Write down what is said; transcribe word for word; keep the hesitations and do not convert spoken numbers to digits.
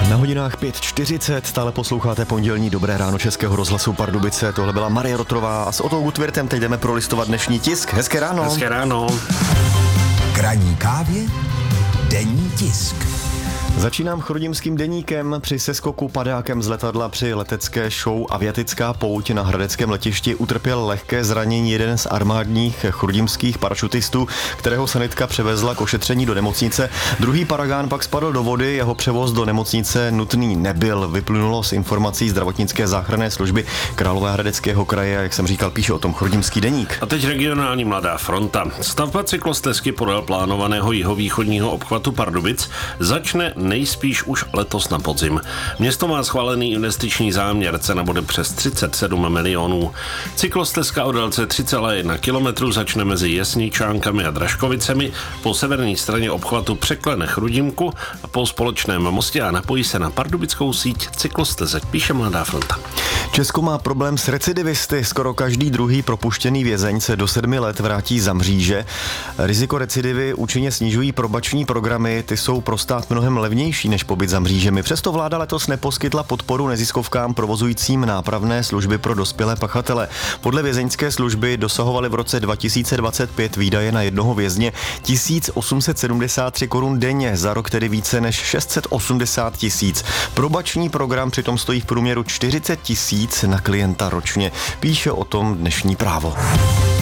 Na hodinách pět čtyřicet stále posloucháte pondělní Dobré ráno Českého rozhlasu Pardubice. Tohle byla Marie Rotrová a s Otou Gutwirtem teď jdeme prolistovat dnešní tisk. Hezké ráno. Hezké ráno. K ranní kávě denní tisk. Začínám chrudimským deníkem. Při seskoku padákem z letadla při letecké show Aviatická pouť na hradeckém letišti utrpěl lehké zranění jeden z armádních chrudimských parašutistů, kterého sanitka převezla k ošetření do nemocnice. Druhý paragán pak spadl do vody, jeho převoz do nemocnice nutný nebyl. Vyplynulo z informací zdravotnické záchranné služby Královéhradeckého kraje, jak jsem říkal, píše o tom chrudimský deník. A teď regionální Mladá fronta. Stavba cyklostezky podél plánovaného jihovýchodního obchvatu Pardubic začne nejspíš už letos na podzim. Město má schválený investiční záměr, cena bude přes třicet sedm milionů. Cyklostezka o délce tři celá jedna kilometru začne mezi Jesničánkami a Dražkovicemi, po severní straně obchvatu překlene Chrudimku a po společném mostě a napojí se na pardubickou síť cyklostezek, píše Mladá fronta. Česko má problém s recidivisty. Skoro každý druhý propuštěný vězeň se do sedmi let vrátí za mříže. Riziko recidivy účinně snižují probační programy, ty jsou pro stát mnohem levnější než pobyt za mřížemi. Přesto vláda letos neposkytla podporu neziskovkám provozujícím nápravné služby pro dospělé pachatele. Podle vězeňské služby dosahovaly v roce dva tisíce dvacet pět výdaje na jednoho vězně tisíc osm set sedmdesát tři korun denně, za rok tedy více než šest set osmdesát tisíc. Probační program přitom stojí v průměru čtyřicet tisíc na klienta ročně. Píše o tom dnešní Právo.